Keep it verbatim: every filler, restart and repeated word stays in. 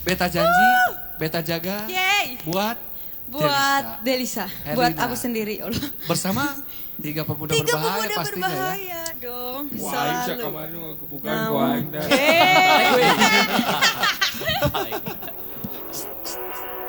Beta janji, beta jaga Yeay. buat Buat Delisa, Herlina. buat aku sendiri, ya Allah. Bersama tiga pemuda Tiga berbahaya pemuda pastinya ya. berbahaya dong, Wah, Aing selalu. kemarin mau kebukaan Nah, ku Aing dah. oke.